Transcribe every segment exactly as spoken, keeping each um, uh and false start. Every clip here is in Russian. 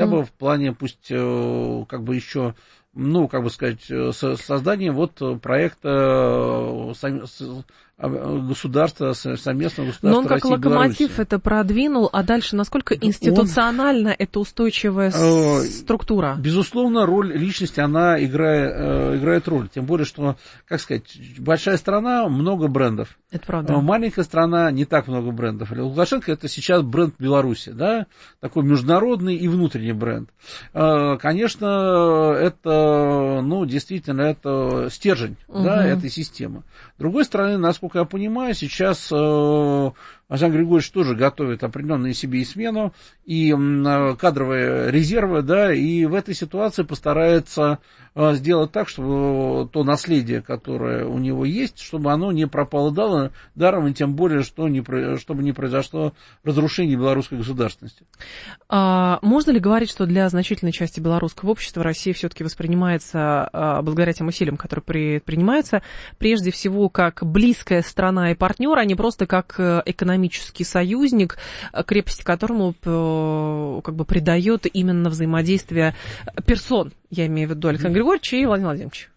бы в плане, пусть как бы еще, ну, как бы сказать, создания вот проекта государства, совместного государства. Но он как России и локомотив Беларуси. Это продвинул, а дальше насколько институционально он... это устойчивая э, структура? Безусловно, роль личности, она играет, э, играет роль. Тем более, что, как сказать, большая страна, много брендов. Это правда. Маленькая страна, не так много брендов. Лукашенко это сейчас бренд Беларуси, да, такой международный и внутренний бренд. Э, конечно, это, ну, действительно, это стержень, угу. да, этой системы. С другой стороны, насколько я понимаю, сейчас э, Александр Григорьевич тоже готовит определенную себе и смену, и э, кадровые резервы, да, и в этой ситуации постарается э, сделать так, чтобы то наследие, которое у него есть, чтобы оно не пропало даром, даром и тем более, что не, чтобы не произошло разрушение белорусской государственности. А можно ли говорить, что для значительной части белорусского общества Россия все-таки воспринимается, а, благодаря тем усилиям, которые предпринимаются, прежде всего как близкая страна и партнер, а не просто как экономический союзник, крепости которому как бы придает именно взаимодействие персон, я имею в виду Александра Григорьевича и Владимира Владимировича?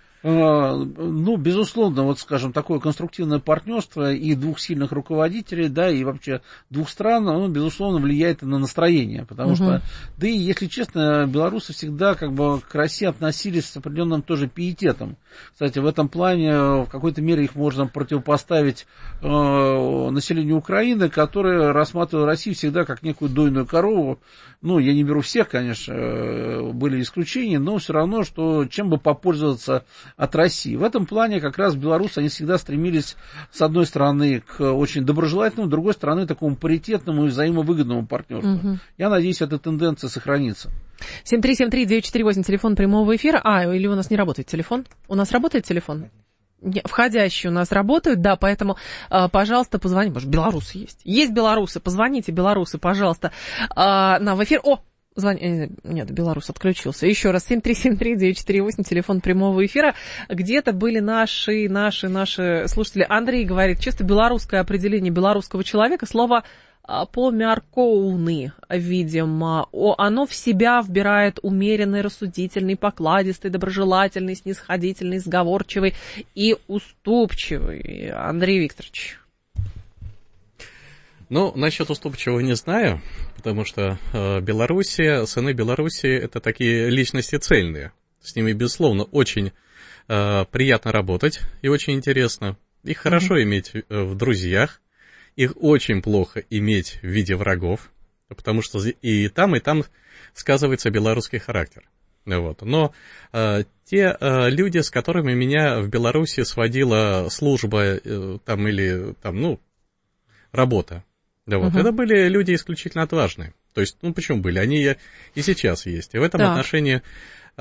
Ну, безусловно, вот, скажем, такое конструктивное партнерство и двух сильных руководителей, да, и вообще двух стран, оно, безусловно, влияет и на настроение, потому угу. что, да и, если честно, белорусы всегда как бы к России относились с определенным тоже пиететом. Кстати, в этом плане в какой-то мере их можно противопоставить э, населению Украины, которое рассматривало Россию всегда как некую дойную корову. Ну, я не беру всех, конечно, были исключения, но все равно, что чем бы попользоваться от России. В этом плане как раз белорусы, они всегда стремились, с одной стороны, к очень доброжелательному, с другой стороны, такому паритетному и взаимовыгодному партнерству. Угу. Я надеюсь, эта тенденция сохранится. семь три семь три девять четыре восемь, телефон прямого эфира. А, или у нас не работает телефон? У нас работает телефон? Входящие у нас работают, да, поэтому, пожалуйста, позвоните. Может, белорусы есть? Есть белорусы, позвоните, белорусы, пожалуйста, на в эфир. О! Звон... Нет, белорус отключился. Еще раз, семь три семь три девять четыре восемь, телефон прямого эфира. Где-то были наши, наши, наши слушатели. Андрей говорит, чисто белорусское определение белорусского человека, слово помяркоўны, видимо. Оно в себя вбирает умеренный, рассудительный, покладистый, доброжелательный, снисходительный, сговорчивый и уступчивый. Андрей Викторович. Ну, насчет уступчивого не знаю, потому что э, Белоруссия, сыны Белоруссии — это такие личности цельные. С ними, безусловно, очень э, приятно работать и очень интересно. Их хорошо mm-hmm. иметь э, в друзьях, их очень плохо иметь в виде врагов, потому что и там, и там сказывается белорусский характер. Вот. Но э, те э, люди, с которыми меня в Беларуси сводила служба э, там, или там, ну, работа, да, вот. Uh-huh. Это были люди исключительно отважные. То есть, ну, почему были? Они и сейчас есть. И в этом так. отношении э,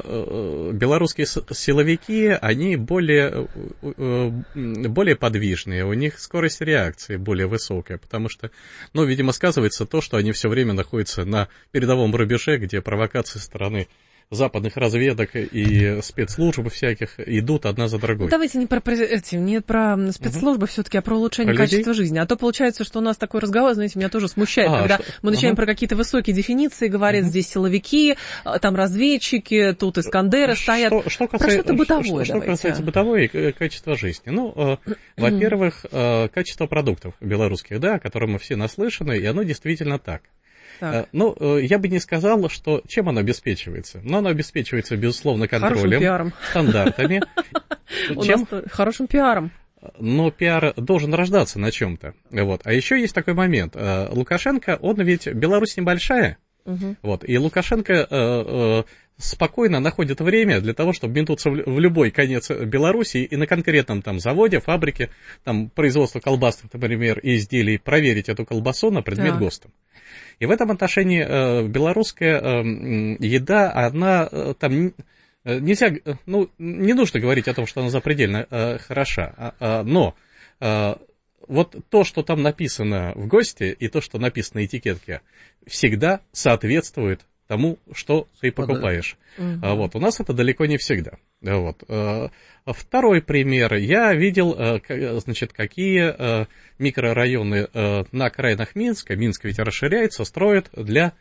э, белорусские силовики, они более, э, более подвижные, у них скорость реакции более высокая, потому что, ну, видимо, сказывается то, что они все время находятся на передовом рубеже, где провокации со стороны западных разведок и спецслужб всяких идут одна за другой. Ну, давайте не про, эти, не про спецслужбы угу. все-таки, а про улучшение про качества людей? Жизни. А то получается, что у нас такой разговор, знаете, меня тоже смущает, а, когда что? мы начинаем угу. про какие-то высокие дефиниции говорить, угу. здесь силовики, там разведчики, тут Искандеры что, стоят. Что, касается, про что-то бытовое что, что касается бытового и качества жизни. Ну, э, во-первых, э, качество продуктов белорусских, да, о котором мы все наслышаны, и оно действительно так. Так. Ну, я бы не сказал, что чем оно обеспечивается. Но оно обеспечивается, безусловно, контролем, стандартами. Чем? Хорошим пиаром. Но пиар должен рождаться на чем-то. Вот. А еще есть такой момент. Лукашенко, он ведь, Беларусь небольшая, угу. вот, и Лукашенко э, э, спокойно находит время для того, чтобы метнуться в любой конец Беларуси и на конкретном там заводе, фабрике, там производство колбас, например, и изделий, проверить эту колбасу на предмет так. ГОСТа. И в этом отношении э, белорусская э, еда, она э, там нельзя, ну, не нужно говорить о том, что она запредельно э, хороша, а, а, но э, вот то, что там написано в ГОСТе, и то, что написано на этикетке, всегда соответствует тому, что ты покупаешь. Угу. А, вот, у нас это далеко не всегда. Вот. Второй пример. Я видел, значит, какие микрорайоны на окраинах Минска, Минск ведь расширяется, строят для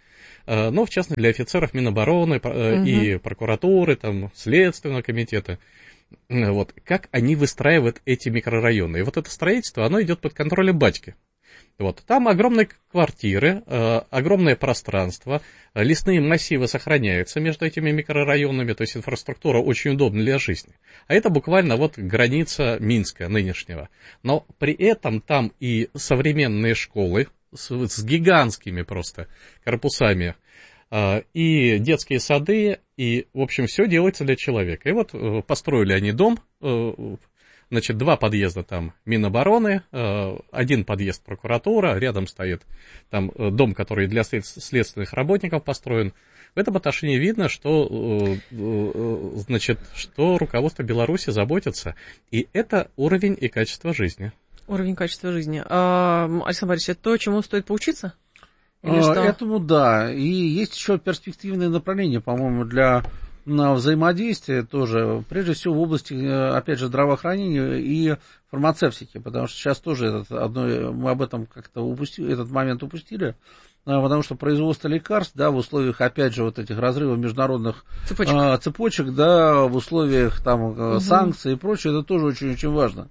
но, в частности, для офицеров Минобороны угу. и прокуратуры, там, Следственного комитета. Вот, как они выстраивают эти микрорайоны. И вот это строительство, оно идет под контролем батьки. Вот, там огромные квартиры, э, огромное пространство, лесные массивы сохраняются между этими микрорайонами, то есть инфраструктура очень удобна для жизни. А это буквально вот граница Минска нынешнего. Но при этом там и современные школы с, с гигантскими просто корпусами, э, и детские сады, и, в общем, все делается для человека. И вот э, построили они дом, э, значит, два подъезда там Минобороны, один подъезд прокуратура, рядом стоит там дом, который для следственных работников построен. В этом отношении видно, что, значит, что руководство Беларуси заботится, и это уровень и качество жизни. Уровень качества жизни. А, Александр Борисович, это то, чему стоит поучиться? Или что? Этому да. И есть еще перспективные направления, по-моему, для на взаимодействие тоже, прежде всего в области, опять же, здравоохранения и фармацевтики, потому что сейчас тоже этот, одно, мы об этом как-то упустили, этот момент упустили, потому что производство лекарств, да, в условиях, опять же, вот этих разрывов международных цепочек, а, цепочек да, в условиях там угу. санкций и прочее, это тоже очень-очень важно.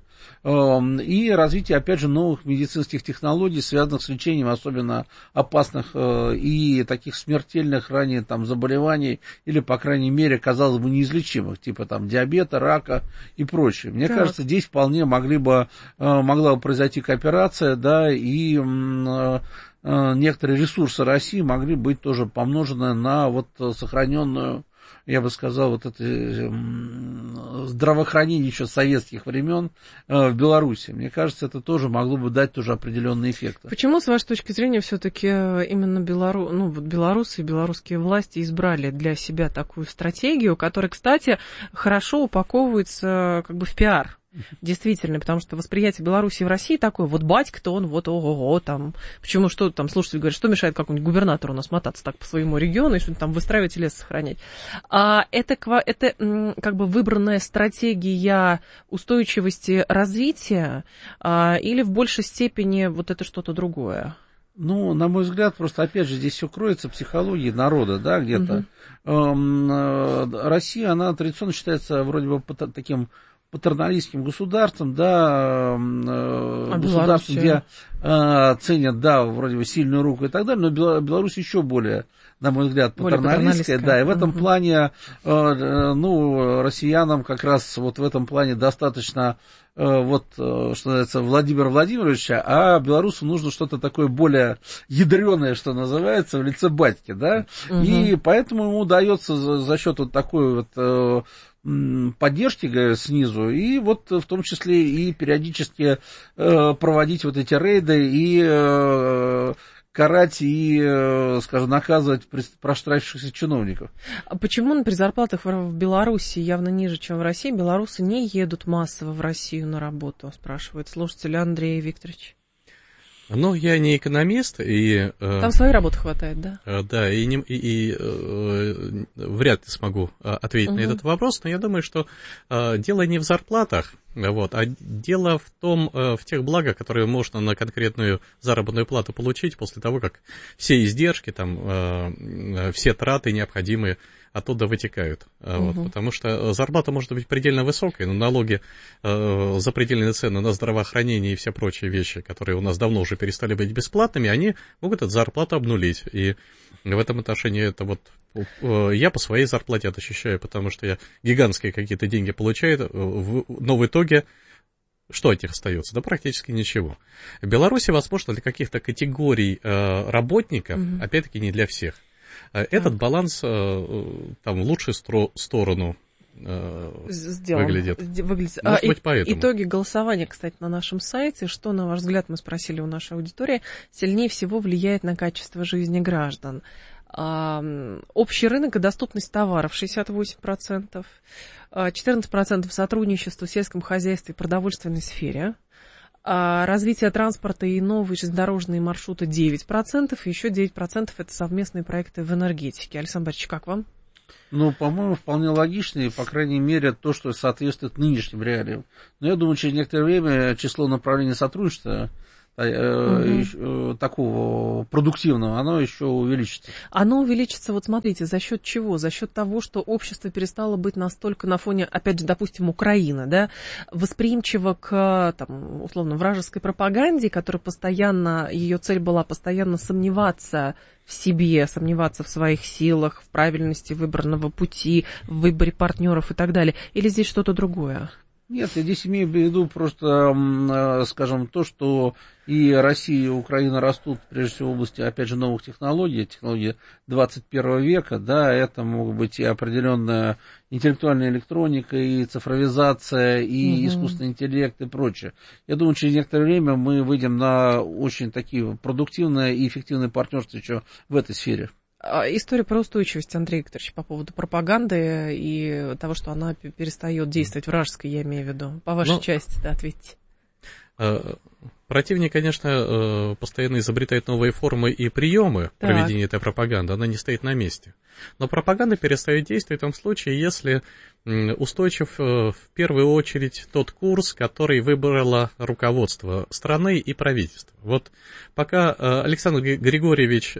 И развитие, опять же, новых медицинских технологий, связанных с лечением особенно опасных и таких смертельных ранее там заболеваний, или, по крайней мере, казалось бы, неизлечимых, типа там диабета, рака и прочее. Мне так. кажется, здесь вполне могли бы, могла бы произойти кооперация, да, и некоторые ресурсы России могли быть тоже помножены на вот сохраненную, я бы сказал, вот это здравоохранение еще советских времен в Беларуси. Мне кажется, это тоже могло бы дать тоже определенный эффект. Почему, с вашей точки зрения, все-таки именно белору... ну, вот белорусы и белорусские власти избрали для себя такую стратегию, которая, кстати, хорошо упаковывается как бы в пиар? Действительно, потому что восприятие Беларуси в России такое, вот батька-то он, вот ого-го, там, почему, что там, слушатели говорят, что мешает какому-нибудь губернатору у нас мотаться так по своему региону и что-нибудь там выстраивать и лес сохранять. А это, это как бы выбранная стратегия устойчивости развития а, или в большей степени вот это что-то другое? Ну, на мой взгляд, просто, опять же, здесь все кроется психологией народа, да, где-то. Угу. Россия, она традиционно считается вроде бы таким патерналистским государством, да, а государством, где э, ценят, да, вроде бы сильную руку и так далее, но Беларусь еще более, на мой взгляд, патерналистская, да, и в этом uh-huh. плане, э, ну, россиянам как раз вот в этом плане достаточно э, вот, э, что называется, Владимира Владимировича, а белорусу нужно что-то такое более ядреное, что называется, в лице батьки, да, uh-huh. и поэтому ему удается за, за счет вот такой вот э, поддержки снизу, и вот в том числе и периодически э, проводить вот эти рейды и э, карать и, э, скажем, наказывать проштрафившихся чиновников. А почему при зарплатах в Беларуси явно ниже, чем в России, белорусы не едут массово в Россию на работу, спрашивает слушатель Андрей Викторович? Ну, я не экономист, и... Там своей работы хватает, да? Да, и, не, и, и э, вряд ли смогу ответить угу. на этот вопрос, но я думаю, что э, дело не в зарплатах, вот, а дело в том, э, в тех благах, которые можно на конкретную заработную плату получить после того, как все издержки, там, э, все траты необходимые оттуда вытекают. Uh-huh. Вот, потому что зарплата может быть предельно высокой, но налоги, э, запредельные цены на здравоохранение и все прочие вещи, которые у нас давно уже перестали быть бесплатными, они могут эту зарплату обнулить. И в этом отношении это вот э, я по своей зарплате это ощущаю, потому что я гигантские какие-то деньги получаю, в, но в итоге что от них остается? Да практически ничего. В Беларуси, возможно, для каких-то категорий э, работников, uh-huh. опять-таки не для всех, этот баланс там в лучшую сторону Сделан. выглядит. выглядит. Может а, быть, поэтому. Итоги голосования, кстати, на нашем сайте. Что, на ваш взгляд, мы спросили у нашей аудитории, сильнее всего влияет на качество жизни граждан? А, общий рынок и доступность товаров шестьдесят восемь процентов, четырнадцать процентов сотрудничества в сельском хозяйстве и продовольственной сфере, развитие транспорта и новые железнодорожные маршруты девять процентов, и еще девять процентов это совместные проекты в энергетике. Александр Борисович, как вам? Ну, по-моему, вполне логично, и, по крайней мере, то, что соответствует нынешним реалиям. Но я думаю, через некоторое время число направлений сотрудничества угу. такого продуктивного, оно еще увеличится. Оно увеличится, вот смотрите, за счет чего? За счет того, что общество перестало быть настолько на фоне, опять же, допустим, Украины, да, восприимчиво к, там, условно, вражеской пропаганде, которая постоянно, ее цель была постоянно сомневаться в себе, сомневаться в своих силах, в правильности выбранного пути, в выборе партнеров и так далее. Или здесь что-то другое? Нет, я здесь имею в виду просто, скажем, то, что и Россия, и Украина растут, прежде всего, в области, опять же, новых технологий, технологий двадцать первого века, да, это могут быть и определенная интеллектуальная электроника, и цифровизация, и угу. искусственный интеллект, и прочее. Я думаю, через некоторое время мы выйдем на очень такие продуктивное и эффективное партнерство еще в этой сфере. История про устойчивость, Андрей Викторович, по поводу пропаганды и того, что она перестает действовать, вражеской, я имею в виду. По вашей ну, части, да, ответьте. Противник, конечно, постоянно изобретает новые формы и приемы так. проведения этой пропаганды, она не стоит на месте. Но пропаганда перестает действовать в том случае, если устойчив в первую очередь тот курс, который выбрало руководство страны и правительства. Вот пока Александр Григорьевич...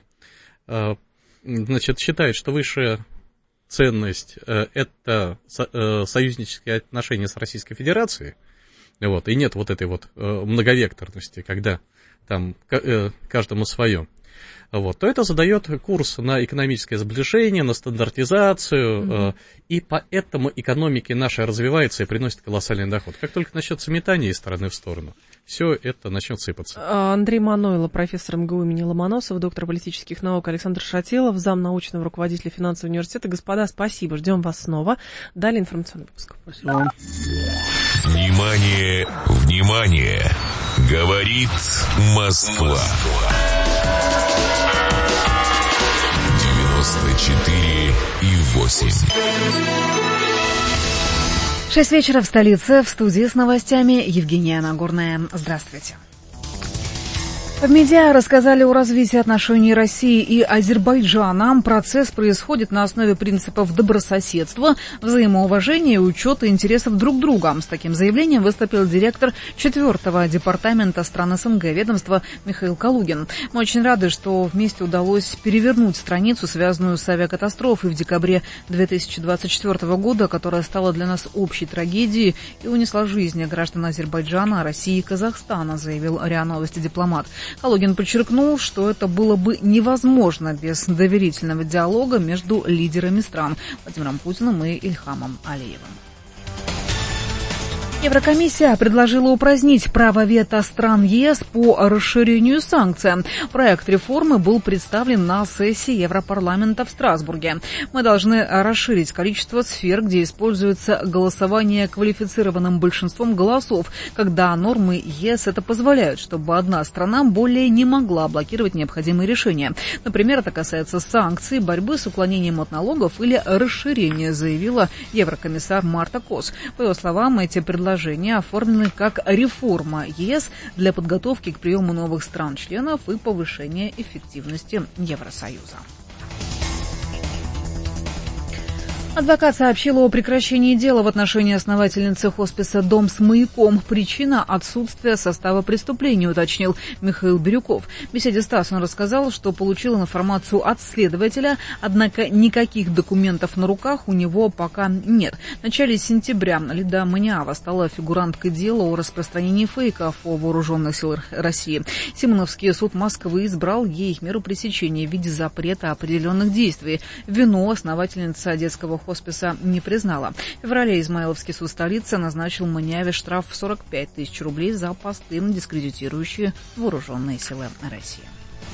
Значит, считает, что высшая ценность э, это со, э, союзнические отношения с Российской Федерацией, вот, и нет вот этой вот э, многовекторности, когда там э, каждому свое, вот, то это задает курс на экономическое сближение, на стандартизацию, mm-hmm. э, и поэтому экономика наша развивается и приносит колоссальный доход. Как только начнется метание из стороны в сторону, все это начнет сыпаться. Андрей Манойло, профессор эм гэ у имени Ломоносова, доктор политических наук, Александр Шатилов, зам научного руководителя финансового университета. Господа, спасибо, ждем вас снова. Далее информационный выпуск. Спасибо. Внимание, внимание, говорит Москва. девяносто четыре и восемь. Шесть вечера в столице. В студии с новостями Евгения Нагорная. Здравствуйте. В медиа рассказали о развитии отношений России и Азербайджана. Процесс происходит на основе принципов добрососедства, взаимоуважения и учета интересов друг друга. С таким заявлением выступил директор четвертого департамента стран эс эн гэ ведомства Михаил Калугин. Мы очень рады, что вместе удалось перевернуть страницу, связанную с авиакатастрофой в декабре две тысячи двадцать четвёртого года, которая стала для нас общей трагедией и унесла жизни граждан Азербайджана, России и Казахстана, заявил РИА Новости дипломат. Калугин подчеркнул, что это было бы невозможно без доверительного диалога между лидерами стран Владимиром Путиным и Ильхамом Алиевым. Еврокомиссия предложила упразднить право вето стран е эс по расширению санкций. Проект реформы был представлен на сессии Европарламента в Страсбурге. Мы должны расширить количество сфер, где используется голосование квалифицированным большинством голосов, когда нормы е эс это позволяют, чтобы одна страна более не могла блокировать необходимые решения. Например, это касается санкций, борьбы с уклонением от налогов или расширения, заявила еврокомиссар Марта Кос. По ее словам, эти предложения оформлены как реформа е эс для подготовки к приему новых стран-членов и повышения эффективности Евросоюза. Адвокат сообщила о прекращении дела в отношении основательницы хосписа «Дом с маяком». Причина – отсутствие состава преступления, уточнил Михаил Бирюков. В беседе с ТАСС он рассказал, что получил информацию от следователя, однако никаких документов на руках у него пока нет. В начале сентября Лида Маниава стала фигуранткой дела о распространении фейков о вооруженных силах России. Симоновский суд Москвы избрал ей меру пресечения в виде запрета определенных действий. Вину основательница детского хосписа не признала. В феврале Измайловский суд столицы назначил Маниаве штраф в сорок пять тысяч рублей за посты, дискредитирующие вооруженные силы России.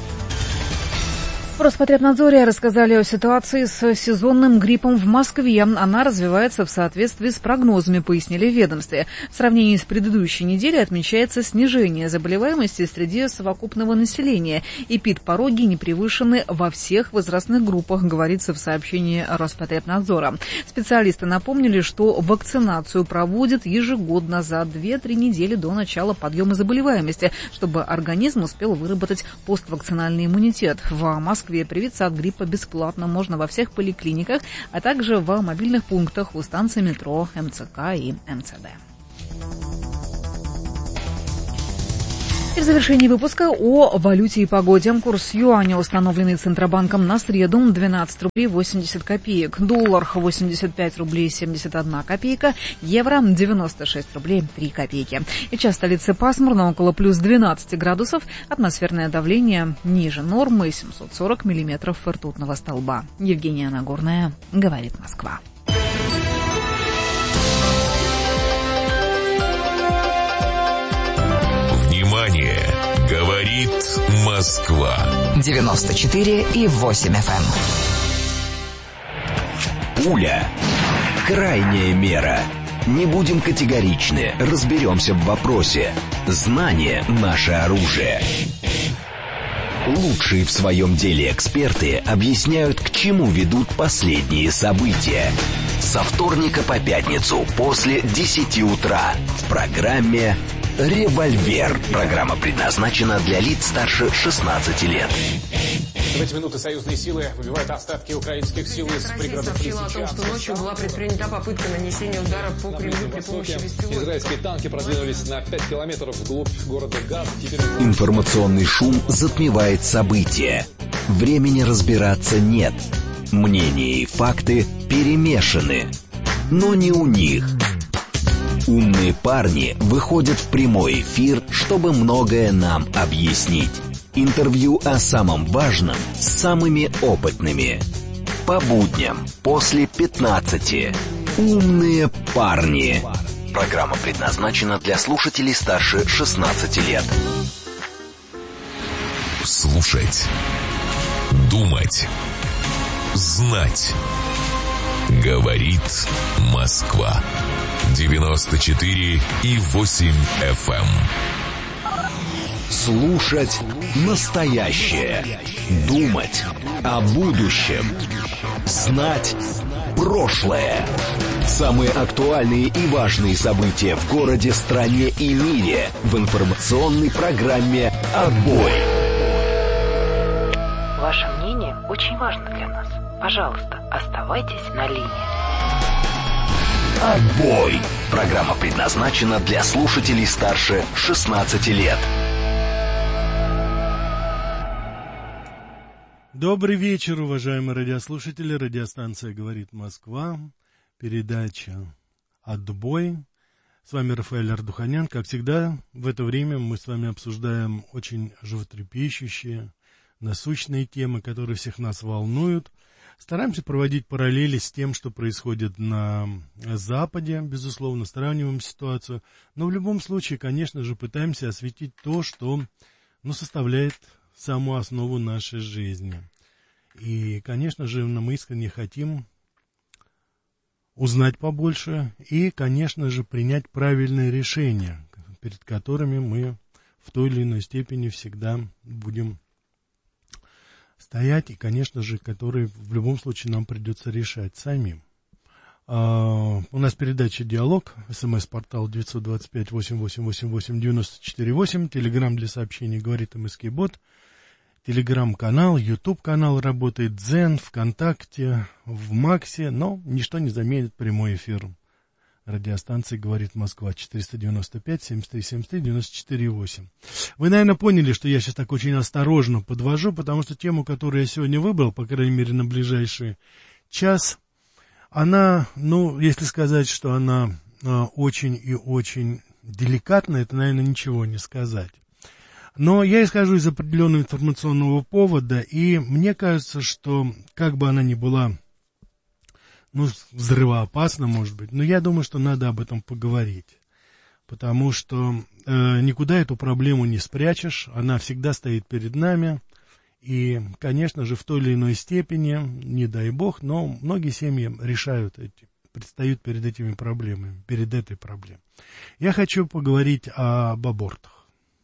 В Роспотребнадзоре рассказали о ситуации с сезонным гриппом в Москве. Она развивается в соответствии с прогнозами, пояснили в ведомстве. В сравнении с предыдущей неделей отмечается снижение заболеваемости среди совокупного населения. Эпидпороги не превышены во всех возрастных группах, говорится в сообщении Роспотребнадзора. Специалисты напомнили, что вакцинацию проводят ежегодно за две-три недели до начала подъема заболеваемости, чтобы организм успел выработать поствакцинальный иммунитет. В Москве привиться от гриппа бесплатно можно во всех поликлиниках, а также в мобильных пунктах у станций метро, эм цэ ка и эм цэ дэ. И в завершении выпуска о валюте и погоде. Курс юаня, установленный Центробанком на среду, двенадцать рублей восемьдесят копеек. Доллар восемьдесят пять рублей семьдесят одна копейка. Евро девяносто шесть рублей три копейки. И час столицы пасмурно, около плюс двенадцать градусов. Атмосферное давление ниже нормы, семьсот сорок миллиметров ртутного столба. Евгения Нагорная, говорит Москва. Внимание! Говорит Москва. девяносто четыре и восемь эф эм. Пуля. Крайняя мера. Не будем категоричны, разберемся в вопросе. Знание – наше оружие. Лучшие в своем деле эксперты объясняют, к чему ведут последние события. Со вторника по пятницу после десяти утра в программе «Револьвер». Программа предназначена для лиц старше шестнадцати лет. В эти минуты союзные силы выбивают остатки украинских сил из пригородов Лисичанска. Россия сообщила о том, что ночью была предпринята попытка нанесения удара по Кремлю при помощи беспилотников. Израильские танки продвинулись на пять километров вглубь города Газ. Теперь... Информационный шум затмевает события. Времени разбираться нет. Мнения и факты перемешаны. Но не у них. Умные парни выходят в прямой эфир, чтобы многое нам объяснить. Интервью о самом важном с самыми опытными. По будням после пятнадцати. Умные парни. Программа предназначена для слушателей старше шестнадцати лет. Слушать. Думать. Знать. Говорит Москва. девяносто четыре и восемь эф эм. Слушать настоящее. Думать о будущем. Знать прошлое. Самые актуальные и важные события в городе, стране и мире в информационной программе «Отбой». Ваше мнение очень важно для нас. Пожалуйста, оставайтесь на линии. «Отбой». Программа предназначена для слушателей старше шестнадцати лет. Добрый вечер, уважаемые радиослушатели. Радиостанция «Говорит Москва». Передача «Отбой». С вами Рафаэль Ардуханян. Как всегда, в это время мы с вами обсуждаем очень животрепещущие, насущные темы, которые всех нас волнуют. Стараемся проводить параллели с тем, что происходит на Западе, безусловно, сравниваем ситуацию. Но в любом случае, конечно же, пытаемся осветить то, что ну, составляет самую основу нашей жизни. И, конечно же, мы искренне хотим узнать побольше и, конечно же, принять правильные решения, перед которыми мы в той или иной степени всегда будем стоять, и, конечно же, которые в любом случае нам придется решать самим. Uh, у нас передача «Диалог», смс-портал девять два пять восемь восемь восемь восемь девять четыре восемь, телеграм для сообщений «Говорит МСК Бот», телеграм-канал, ютуб-канал работает, Дзен, ВКонтакте, в Максе, но ничто не заменит прямой эфир радиостанции «Говорит Москва», четыреста девяносто пять семьдесят три семьдесят три девяносто четыре восемь. Вы, наверное, поняли, что я сейчас так очень осторожно подвожу, потому что тему, которую я сегодня выбрал, по крайней мере, на ближайший час, она, ну, если сказать, что она а, очень и очень деликатна, это, наверное, ничего не сказать. Но я исхожу из определенного информационного повода, и мне кажется, что, как бы она ни была, ну, взрывоопасна, может быть, но я думаю, что надо об этом поговорить. Потому что э, никуда эту проблему не спрячешь, она всегда стоит перед нами. И, конечно же, в той или иной степени, не дай бог, но многие семьи решают эти, предстают перед этими проблемами, перед этой проблемой. Я хочу поговорить об абортах.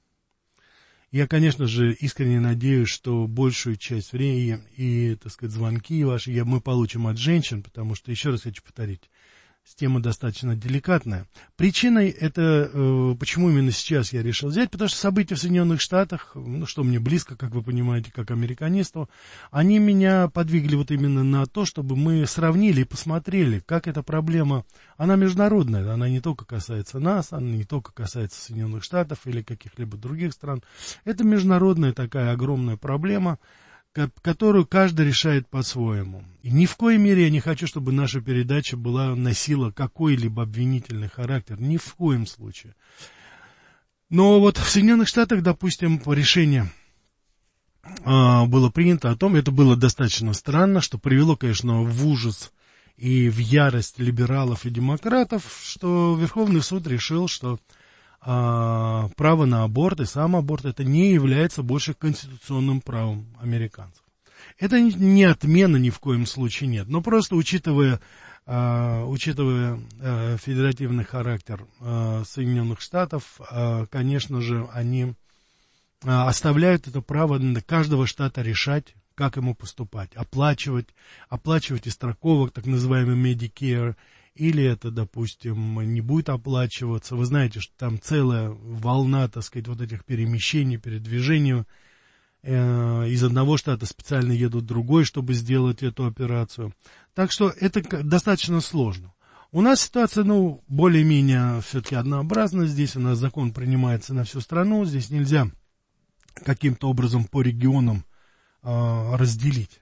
Я, конечно же, искренне надеюсь, что большую часть времени и, так сказать, звонки ваши я, мы получим от женщин, потому что, еще раз хочу повторить, тема достаточно деликатная. Причиной это, э, почему именно сейчас я решил взять, потому что события в Соединенных Штатах, ну, что мне близко, как вы понимаете, как американисту, они меня подвигли вот именно на то, чтобы мы сравнили и посмотрели, как эта проблема, она международная, она не только касается нас, она не только касается Соединенных Штатов или каких-либо других стран. Это международная такая огромная проблема, которую каждый решает по-своему. И ни в коей мере я не хочу, чтобы наша передача была, носила какой-либо обвинительный характер. Ни в коем случае. Но вот в Соединенных Штатах, допустим, решение а, было принято о том, это было достаточно странно, что привело, конечно, в ужас и в ярость либералов и демократов, что Верховный суд решил, что А, право на аборт и сам аборт это не является больше конституционным правом американцев. Это не отмена ни в коем случае нет, но просто учитывая, а, учитывая а, федеративный характер а, Соединенных Штатов, а, конечно же, они а, оставляют это право на каждого штата решать, как ему поступать, оплачивать, оплачивать из страховок, так называемый Medicare, или это, допустим, не будет оплачиваться. Вы знаете, что там целая волна, так сказать, вот этих перемещений, передвижений. Э, из одного штата специально едут в другой, чтобы сделать эту операцию. Так что это достаточно сложно. У нас ситуация, ну, более-менее все-таки однообразна. Здесь у нас закон принимается на всю страну. Здесь нельзя каким-то образом по регионам э, разделить.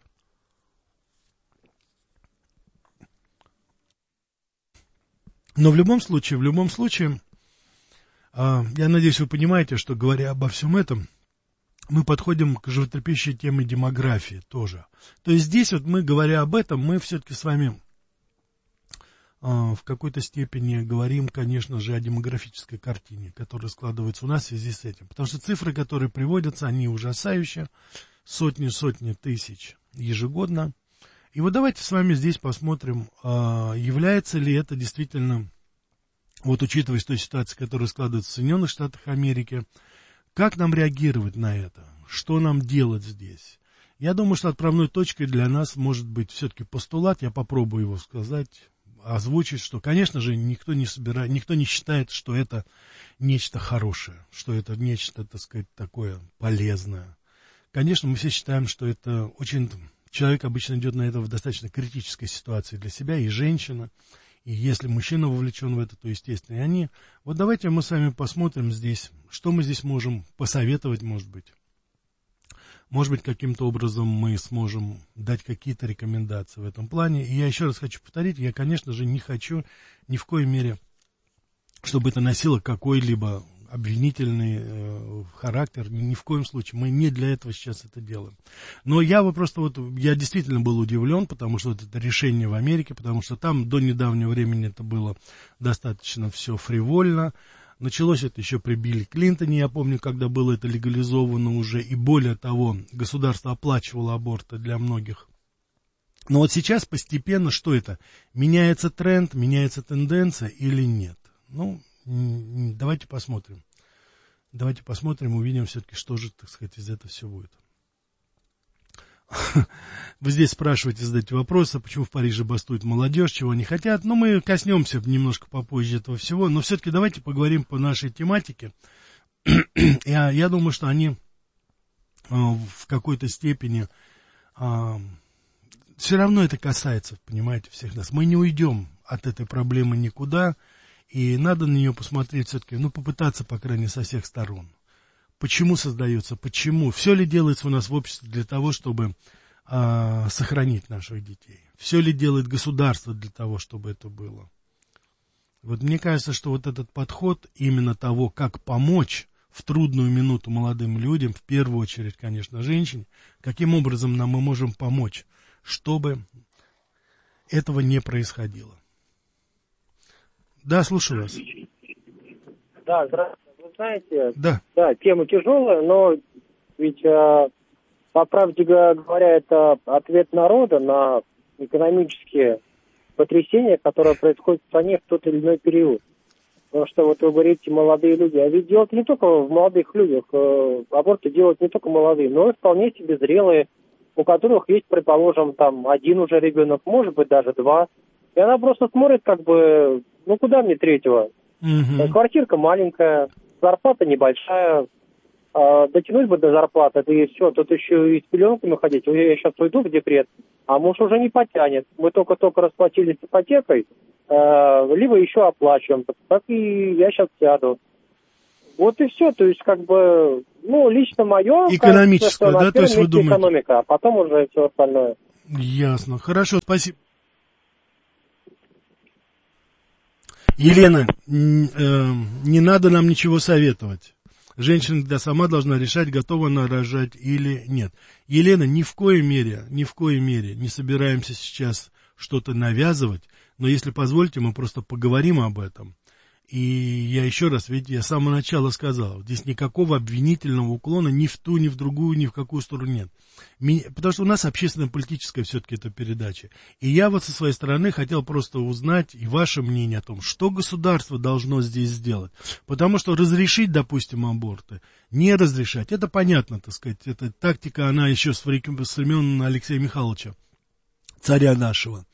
Но в любом случае, в любом случае, э, я надеюсь, вы понимаете, что, говоря обо всем этом, мы подходим к животрепещущей теме демографии тоже. То есть здесь вот мы, говоря об этом, мы все-таки с вами э, в какой-то степени говорим, конечно же, о демографической картине, которая складывается у нас в связи с этим. Потому что цифры, которые приводятся, они ужасающие, сотни-сотни тысяч ежегодно. И вот давайте с вами здесь посмотрим, является ли это действительно, вот учитывая ту ситуацию, которая складывается в Соединенных Штатах Америки, как нам реагировать на это, что нам делать здесь. Я думаю, что отправной точкой для нас может быть все-таки постулат, я попробую его сказать, озвучить, что, конечно же, никто не собирает, никто не считает, что это нечто хорошее, что это нечто, так сказать, такое полезное. Конечно, мы все считаем, что это очень... Человек обычно идет на это в достаточно критической ситуации для себя, и женщина, и если мужчина вовлечен в это, то естественно и они. Вот давайте мы с вами посмотрим здесь, что мы здесь можем посоветовать, может быть. Может быть, каким-то образом мы сможем дать какие-то рекомендации в этом плане. И я еще раз хочу повторить, я, конечно же, не хочу ни в коей мере, чтобы это носило какой-либо обвинительный э, характер, ни, ни в коем случае. Мы не для этого сейчас это делаем. Но я вот просто вот, я действительно был удивлен, потому что вот это решение в Америке, потому что там до недавнего времени это было достаточно все фривольно. Началось это еще при Билле Клинтоне, я помню, когда было это легализовано уже, и более того, государство оплачивало аборты для многих. Но вот сейчас постепенно, что это? Меняется тренд, меняется тенденция или нет? Ну, давайте посмотрим. Давайте посмотрим, увидим все-таки, что же, так сказать, из этого все будет. Вы здесь спрашиваете, задаете вопросы, почему в Париже бастует молодежь, чего они хотят. Ну, мы коснемся немножко попозже этого всего, но все-таки давайте поговорим по нашей тематике. я, я думаю, что они э, в какой-то степени... Э, все равно это касается, понимаете, всех нас. Мы не уйдем от этой проблемы никуда. И надо на нее посмотреть все-таки, ну, попытаться, по крайней мере, со всех сторон. Почему создается, почему? Все ли делается у нас в обществе для того, чтобы а, сохранить наших детей? Все ли делает государство для того, чтобы это было? Вот мне кажется, что вот этот подход именно того, как помочь в трудную минуту молодым людям, в первую очередь, конечно, женщине, каким образом нам мы можем помочь, чтобы этого не происходило. Да, слушаю вас. Да, здравствуйте. Вы знаете, да, да тема тяжелая, но ведь, э, по правде говоря, это ответ народа на экономические потрясения, которые происходят в стране в тот или иной период. Потому что вот вы говорите, молодые люди, а ведь делать не только в молодых людях, э, аборты делают не только молодые, но и вполне себе зрелые, у которых есть, предположим, там один уже ребенок, может быть, даже два. И она просто смотрит, как бы, ну куда мне третьего? Угу. Квартирка маленькая, зарплата небольшая. А, дотянуть бы до зарплаты, да и все. Тут еще и с пеленками ходить. Я сейчас уйду в декрет, а муж уже не потянет. Мы только-только расплатились с ипотекой, а, либо еще оплачиваем. Так и я сейчас сяду. Вот и все. То есть, как бы, ну, лично мое... Экономическое, кажется, да? То есть вы думаете... экономика, а потом уже все остальное. Ясно. Хорошо, спасибо. Елена, не надо нам ничего советовать. Женщина, когда сама должна решать, готова она рожать или нет. Елена, ни в коей мере, ни в коей мере не собираемся сейчас что-то навязывать, но если позволите, мы просто поговорим об этом. И я еще раз, ведь я с самого начала сказал, здесь никакого обвинительного уклона ни в ту, ни в другую, ни в какую сторону нет. Потому что у нас общественно-политическая все-таки эта передача. И я вот со своей стороны хотел просто узнать и ваше мнение о том, что государство должно здесь сделать. Потому что разрешить, допустим, аборты, не разрешать, это понятно, так сказать, эта тактика, она еще с времен Алексея Михайловича, царя нашего.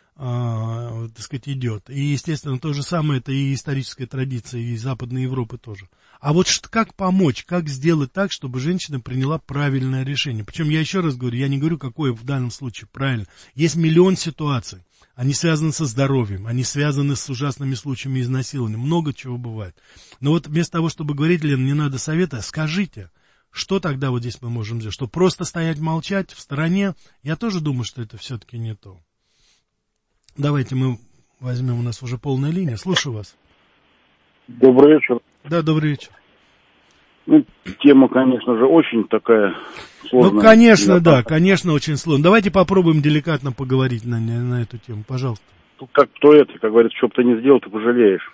А, так сказать, идет. И, естественно, то же самое, это и историческая традиция, и Западной Европы тоже. А вот что, как помочь, как сделать так, чтобы женщина приняла правильное решение? Причем, я еще раз говорю, я не говорю, какое в данном случае правильно. Есть миллион ситуаций. Они связаны со здоровьем, они связаны с ужасными случаями изнасилования. Много чего бывает. Но вот вместо того, чтобы говорить, Лена, не надо совета, скажите, что тогда вот здесь мы можем сделать? Что просто стоять, молчать в стороне? Я тоже думаю, что это все-таки не то. Давайте мы возьмем, у нас уже полная линия. Слушаю вас. Добрый вечер. Да, добрый вечер. Ну, тема, конечно же, очень такая сложная. Ну, конечно, да, конечно, очень сложно. Давайте попробуем деликатно поговорить на, на эту тему, пожалуйста. Тут как кто это, как говорится, что бы ты ни сделал, ты пожалеешь.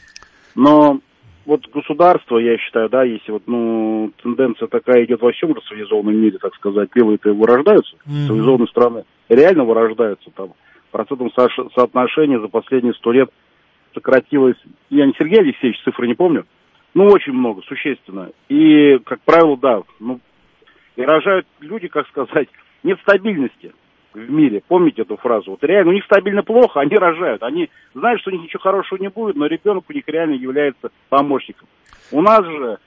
Но вот государство, я считаю, да, если вот, ну, тенденция такая идет во всем цивилизованном мире, так сказать, белые-то вырождаются, mm-hmm. цивилизованные страны реально вырождаются там. Процентном со- соотношении за последние сто лет сократилось, я не Сергей Алексеевич, цифры не помню, ну, очень много, существенно. И, как правило, да, ну, и рожают люди, как сказать, нет стабильности в мире. Помните эту фразу? Вот реально, у них стабильно плохо, они рожают. Они знают, что у них ничего хорошего не будет, но ребенок у них реально является помощником. У нас же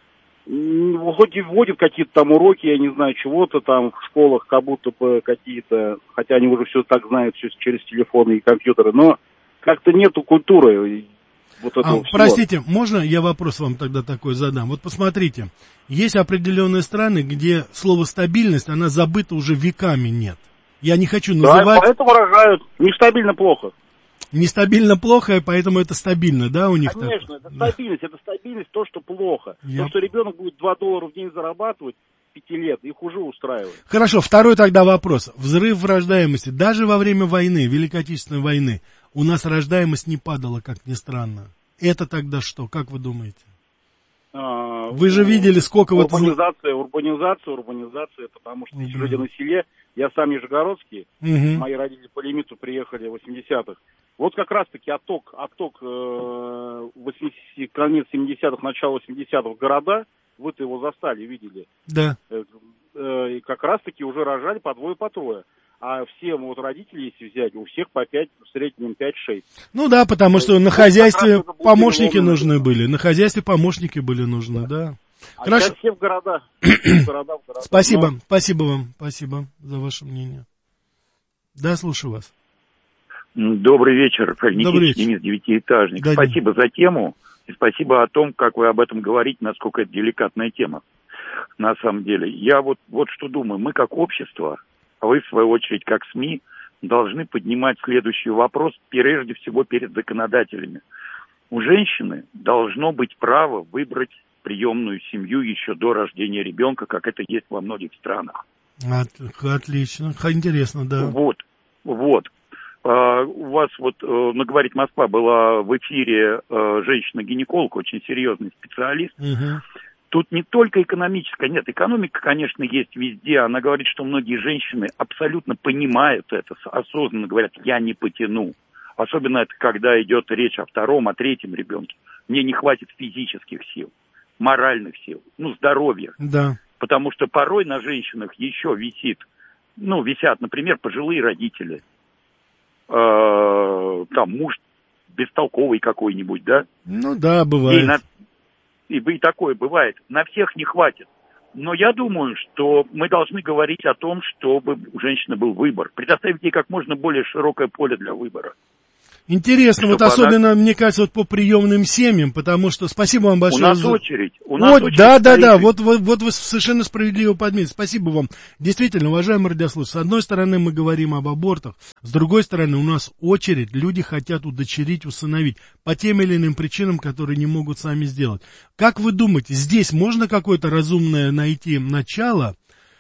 хоть и вводят какие-то там уроки, я не знаю, чего-то там в школах, как будто бы какие-то, хотя они уже все так знают, все через телефоны и компьютеры, но как-то нету культуры вот этого а, всего. Простите, можно я вопрос вам тогда такой задам? Вот посмотрите, есть определенные страны, где слово «стабильность», она забыта уже веками нет. Я не хочу называть... Да, поэтому рожают. Нестабильно плохо. Нестабильно плохо, поэтому это стабильно, да, у них? Конечно, так? это стабильность, это стабильность, то, что плохо. Я... То, что ребенок будет два доллара в день зарабатывать пяти лет, их уже устраивает. Хорошо, второй тогда вопрос. Взрыв в рождаемости. Даже во время войны, Великой Отечественной войны, у нас рождаемость не падала, как ни странно. Это тогда что, как вы думаете? А, вы же видели, сколько... Урбанизация, вот... урбанизация, урбанизация, потому что эти угу. люди на селе, я сам нижегородский, угу. мои родители по лимиту приехали в восьмидесятых. Вот как раз-таки отток, отток э, восьмидесятых, конец семидесятых, начало восьмидесятых в города, вы-то его застали, видели. Да. Э, э, и как раз-таки уже рожали по двое, по трое. А все вот родители, если взять, у всех по пять, в среднем пять-шесть. Ну да, потому что на хозяйстве помощники нужны были. На хозяйстве помощники были нужны, да. А хорошо. Сейчас все в города. в города, в города. Спасибо, Но... спасибо вам, спасибо за ваше мнение. Да, слушаю вас. Добрый вечер, Добрый вечер. Денис, девятиэтажник. Да, спасибо за тему и спасибо о том, как вы об этом говорите, насколько это деликатная тема. На самом деле, я вот, вот что думаю, мы как общество, а вы, в свою очередь, как СМИ, должны поднимать следующий вопрос, прежде всего, перед законодателями. У женщины должно быть право выбрать приемную семью еще до рождения ребенка, как это есть во многих странах. От, отлично, интересно, да. Вот, вот. Uh, у вас вот, uh, на «Говорит Москва» была в эфире uh, женщина-гинеколог, очень серьезный специалист. Uh-huh. Тут не только экономическая, нет, экономика, конечно, есть везде. Она говорит, что многие женщины абсолютно понимают это, осознанно говорят, я не потяну. Особенно это, когда идет речь о втором, о третьем ребенке. Мне не хватит физических сил, моральных сил, ну, здоровья. Да. Потому что порой на женщинах еще висит, ну, висят, например, пожилые родители. э, там муж бестолковый какой-нибудь, да? Ну да, бывает. И, на, и, и такое бывает. На всех не хватит. Но я думаю, что мы должны говорить о том, чтобы у женщины был выбор. Предоставить ей как можно более широкое поле для выбора. Интересно, Чтобы вот особенно, она... мне кажется, вот по приемным семьям, потому что спасибо вам большое. У нас за... очередь. У нас вот, очередь да, да, стоит. да, вот, вот, вот вы совершенно справедливо подметили. Спасибо вам. Действительно, уважаемые радиослушатели, с одной стороны мы говорим об абортах, с другой стороны у нас очередь, люди хотят удочерить, усыновить по тем или иным причинам, которые не могут сами сделать. Как вы думаете, здесь можно какое-то разумное найти начало?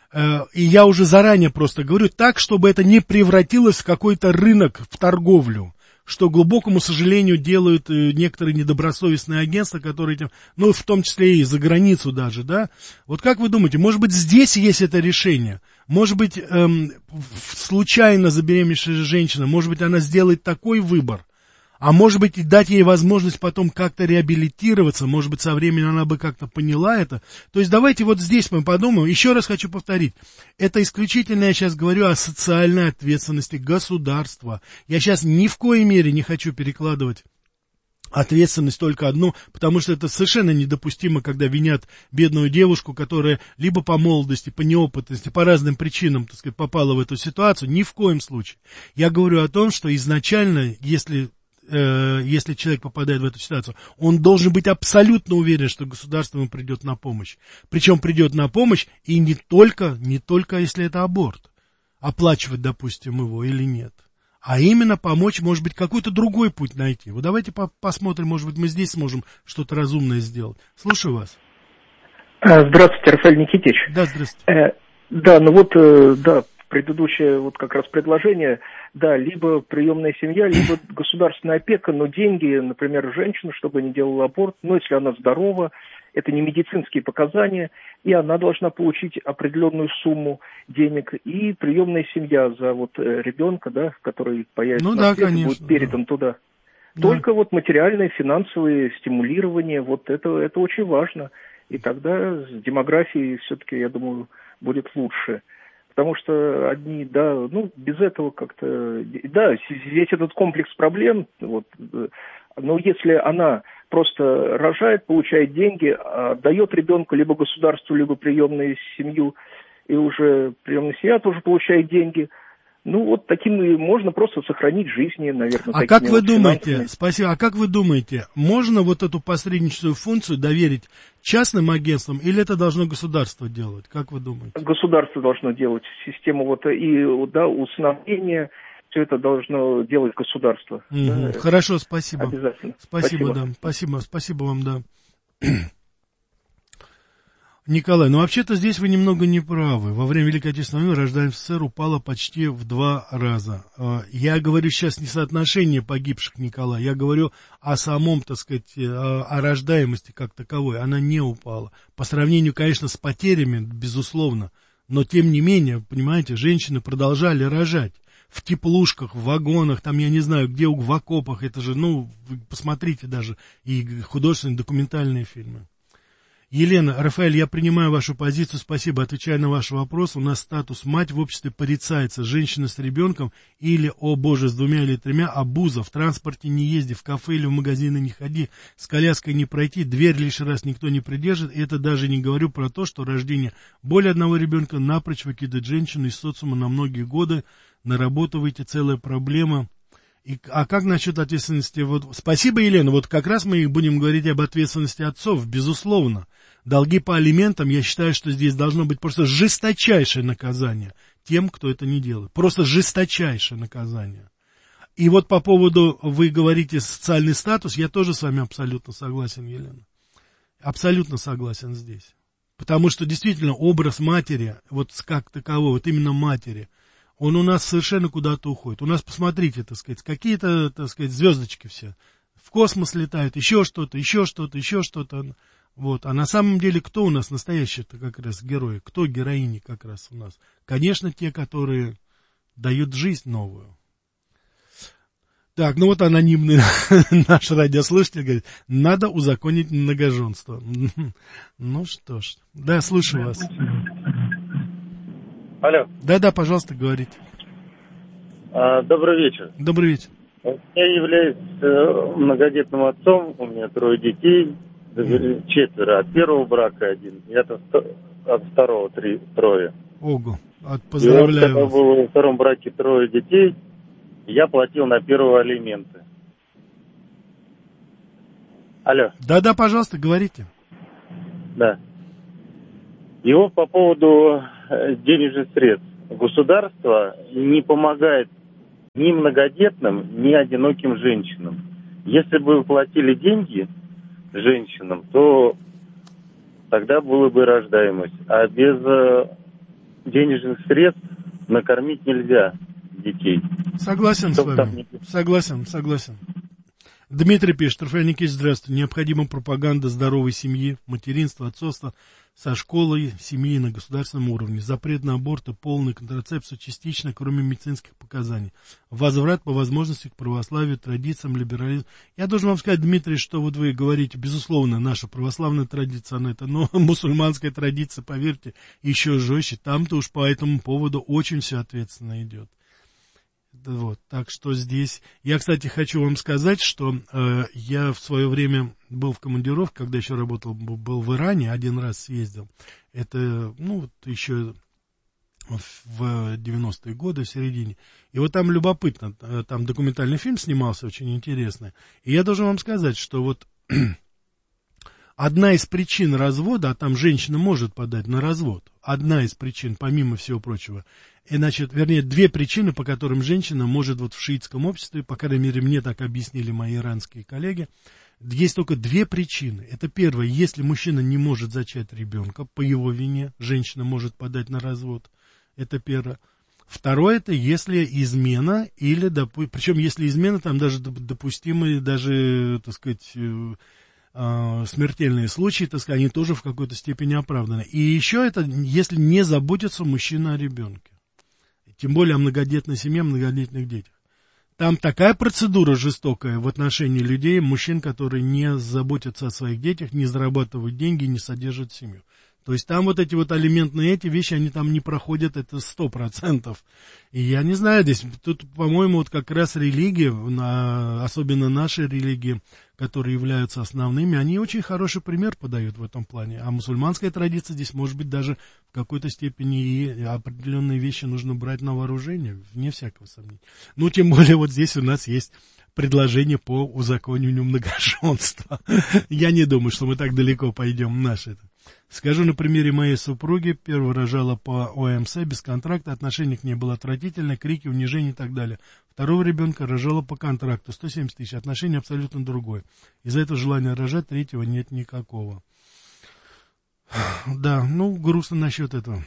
И я уже заранее просто говорю так, чтобы это не превратилось в какой-то рынок, в торговлю, что, к глубокому сожалению, делают некоторые недобросовестные агентства, которые этим, ну, в том числе и за границу даже, да. Вот как вы думаете, может быть, здесь есть это решение? Может быть, эм, случайно забеременевшая женщина, может быть, она сделает такой выбор, а может быть, и дать ей возможность потом как-то реабилитироваться, может быть, со временем она бы как-то поняла это. То есть давайте вот здесь мы подумаем. Еще раз хочу повторить, это исключительно я сейчас говорю о социальной ответственности государства. Я сейчас ни в коей мере не хочу перекладывать ответственность только одну, потому что это совершенно недопустимо, когда винят бедную девушку, которая либо по молодости, по неопытности, по разным причинам, так сказать, попала в эту ситуацию. Ни в коем случае. Я говорю о том, что изначально, если... если человек попадает в эту ситуацию, он должен быть абсолютно уверен, что государство ему придет на помощь. Причем придет на помощь и не только, не только если это аборт, оплачивать, допустим, его или нет, а именно помочь, может быть, какой-то другой путь найти. Вот давайте по- посмотрим, может быть, мы здесь сможем что-то разумное сделать. Слушаю вас. Здравствуйте, Рафаэль Никитич. Да, здравствуйте. Э, да, ну вот, э, да, предыдущее вот как раз предложение, да, либо приемная семья, либо государственная опека, но деньги, например, женщину, чтобы не делала аборт, ну, если она здорова, это не медицинские показания, и она должна получить определенную сумму денег, и приемная семья за вот э, ребенка, да, который появится ну, на да, свет, конечно, будет передан да. туда. Да. Только вот материальное, финансовое стимулирование, вот это, это очень важно. И тогда с демографией все-таки, я думаю, будет лучше. Потому что одни, да, ну, без этого как-то... Да, здесь этот комплекс проблем, вот, но если она просто рожает, получает деньги, дает ребенку либо государству, либо приемную семью, и уже приемная семья тоже получает деньги, ну, вот таким и можно просто сохранить жизни, наверное. А как вы думаете, спасибо, а как вы думаете, можно вот эту посредническую функцию доверить частным агентствам, или это должно государство делать? Как вы думаете? Государство должно делать систему вот и, да, усыновления, все это должно делать государство. Угу. Да, Хорошо, спасибо. Обязательно. Спасибо, спасибо. да, спасибо, спасибо вам, да. Николай, ну вообще-то здесь вы немного не правы. Во время Великой Отечественной войны рождаемость в СССР упала почти в два раза. Я говорю сейчас не соотношение погибших, Николай, я говорю о самом, так сказать, о рождаемости как таковой. Она не упала. По сравнению, конечно, с потерями, безусловно, но тем не менее, понимаете, женщины продолжали рожать. В теплушках, в вагонах, там, я не знаю, где, в окопах, это же, ну, вы посмотрите даже и художественные, документальные фильмы. Елена, Рафаэль, я принимаю вашу позицию, спасибо, отвечая на ваш вопрос. У нас статус мать в обществе порицается. Женщина с ребенком или, о боже, с двумя или тремя, обуза. В транспорте не езди, в кафе или в магазины не ходи, с коляской не пройти, дверь лишний раз никто не придержит. И это даже не говорю про то, что рождение более одного ребенка напрочь выкидывает женщину из социума на многие годы. На работу выйти целая проблема. И, а как насчет ответственности? Вот, спасибо, Елена. Вот как раз мы будем говорить об ответственности отцов, безусловно. Долги по алиментам, я считаю, что здесь должно быть просто жесточайшее наказание тем, кто это не делает. Просто жесточайшее наказание. И вот по поводу, вы говорите, социальный статус, я тоже с вами абсолютно согласен, Елена. Абсолютно согласен здесь. Потому что действительно образ матери, вот как таковой, вот именно матери, он у нас совершенно куда-то уходит. У нас, посмотрите, так сказать, какие-то, так сказать, звездочки все. В космос летают, еще что-то, еще что-то, еще что-то. Вот. А на самом деле, кто у нас настоящие-то как раз герои? Кто героини как раз у нас? Конечно, те, которые дают жизнь новую. Так, ну вот анонимный наш радиослушатель говорит, надо узаконить многоженство. Ну что ж, да, слушаю вас. Алло. Да-да, пожалуйста, говорите. А, добрый вечер. Добрый вечер. Я являюсь э, многодетным отцом, у меня трое детей, четверо от первого брака один, и от, от второго три, трое. Ого, от, поздравляю. И вот, когда было во втором браке трое детей, я платил на первого алименты. Алло. Да-да, пожалуйста, говорите. Да. И вот по поводу денежных средств. Государство не помогает ни многодетным, ни одиноким женщинам. Если бы вы платили деньги женщинам, то тогда была бы рождаемость. А без денежных средств накормить нельзя детей. Согласен Чтоб с вами. Не... Согласен, согласен. Дмитрий пишет: Рафаэль Никитич, здравствуйте. Необходима пропаганда здоровой семьи, материнства, отцовства со школой семьи на государственном уровне. Запрет на аборты, полную контрацепцию частично, кроме медицинских показаний. Возврат по возможности к православию, традициям, либерализму. Я должен вам сказать, Дмитрий, что вот вы говорите, безусловно, наша православная традиция, она это, но мусульманская традиция, поверьте, еще жестче. Там-то уж по этому поводу очень все ответственно идет. Вот, так что здесь... Я, кстати, хочу вам сказать, что э, я в свое время был в командировке, когда еще работал, был в Иране, один раз съездил. Это, ну, вот еще в девяностые годы, в середине. И вот там любопытно, там документальный фильм снимался, очень интересный. И я должен вам сказать, что вот одна из причин развода, а там женщина может подать на развод, одна из причин, помимо всего прочего, и, значит, вернее, две причины, по которым женщина может вот в шиитском обществе, по крайней мере, мне так объяснили мои иранские коллеги, есть только две причины. Это первое, если мужчина не может зачать ребенка по его вине, женщина может подать на развод. Это первое. Второе, это если измена или, допу... причем если измена, там даже допустимые, даже, так сказать, смертельные случаи, так сказать, они тоже в какой-то степени оправданы. И еще это, если не заботится мужчина о ребенке. Тем более о многодетной семье, многодетных детях. Там такая процедура жестокая в отношении людей, мужчин, которые не заботятся о своих детях, не зарабатывают деньги, не содержат семью. То есть там вот эти вот алиментные эти вещи, они там не проходят, это сто процентов. И я не знаю, здесь, тут, по-моему, вот как раз религия, особенно наши религии, которые являются основными, они очень хороший пример подают в этом плане. А мусульманская традиция здесь, может быть, даже в какой-то степени и определенные вещи нужно брать на вооружение, вне всякого сомнения. Ну, тем более вот здесь у нас есть предложение по узаконению многоженства. Я не думаю, что мы так далеко пойдем, наше это. Скажу на примере моей супруги. Первая рожала по ОМС, без контракта, отношение к ней было отвратительное, крики, унижения и так далее. Второго ребенка рожала по контракту, сто семьдесят тысяч, отношение абсолютно другое. Из-за этого желания рожать третьего нет никакого. Да, ну, грустно насчет этого.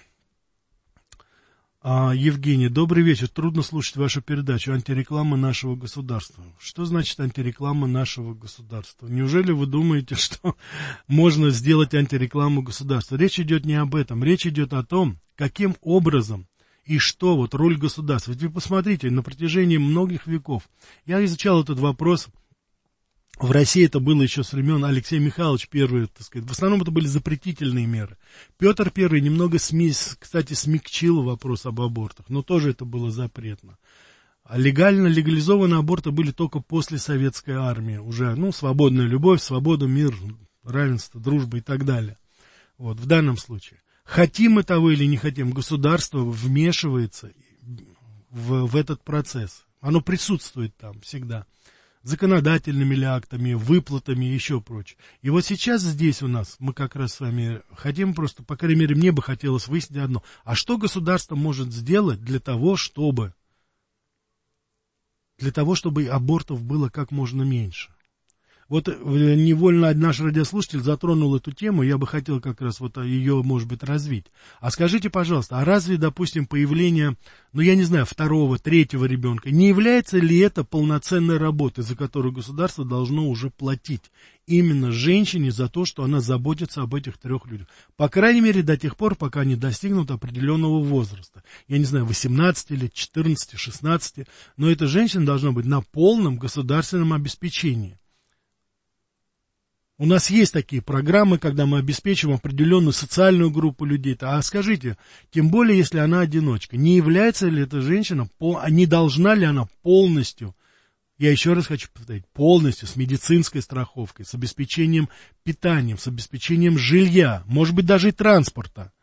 А, Евгений, добрый вечер. Трудно слушать вашу передачу «Антиреклама нашего государства». Что значит антиреклама нашего государства? Неужели вы думаете, что можно сделать антирекламу государства? Речь идет не об этом. Речь идет о том, каким образом и что вот роль государства. Ведь вы посмотрите, на протяжении многих веков. Я изучал этот вопрос. В России это было еще с времен Алексея Михайловича первые, так сказать. В основном это были запретительные меры. Петр Первый немного, смес, кстати, смягчил вопрос об абортах, но тоже это было запретно. А легально легализованные аборты были только после советской армии. Уже, ну, свободная любовь, свобода, мир, равенство, дружба и так далее. Вот, в данном случае. Хотим мы того или не хотим, государство вмешивается в, в этот процесс. Оно присутствует там всегда. Законодательными ли актами, выплатами и еще прочее. И вот сейчас здесь у нас, мы как раз с вами хотим просто, по крайней мере, мне бы хотелось выяснить одно. А что государство может сделать для того, чтобы, для того, чтобы абортов было как можно меньше? Вот невольно наш радиослушатель затронул эту тему, я бы хотел как раз вот ее, может быть, развить. А скажите, пожалуйста, а разве, допустим, появление, ну, я не знаю, второго, третьего ребенка, не является ли это полноценной работой, за которую государство должно уже платить именно женщине за то, что она заботится об этих трех людях? По крайней мере, до тех пор, пока они достигнут определенного возраста. Я не знаю, восемнадцати лет, четырнадцати, шестнадцати, но эта женщина должна быть на полном государственном обеспечении. У нас есть такие программы, когда мы обеспечиваем определенную социальную группу людей. А скажите, тем более, если она одиночка, не является ли эта женщина, не должна ли она полностью, я еще раз хочу повторить, полностью с медицинской страховкой, с обеспечением питанием, с обеспечением жилья, может быть, даже и транспорта.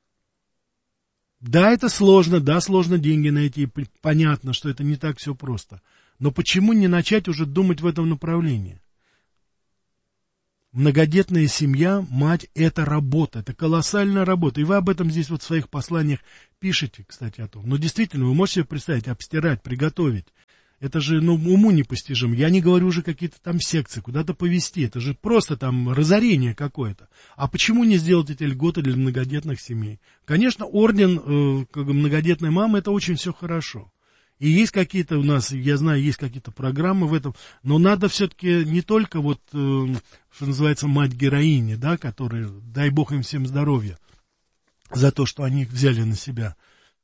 Да, это сложно, да, сложно деньги найти, понятно, что это не так все просто. Но почему не начать уже думать в этом направлении? Многодетная семья, мать, это работа, это колоссальная работа. И вы об этом здесь вот в своих посланиях пишете, кстати, о том. Но действительно, вы можете себе представить, обстирать, приготовить. Это же, ну, уму непостижимо. Я не говорю уже какие-то там секции, куда-то повезти. Это же просто там разорение какое-то. А почему не сделать эти льготы для многодетных семей? Конечно, орден э, как бы многодетной мамы, это очень все хорошо. И есть какие-то у нас, я знаю, есть какие-то программы в этом, но надо все-таки не только вот, э, что называется, мать-героини, да, которые, дай бог им всем здоровья за то, что они взяли на себя.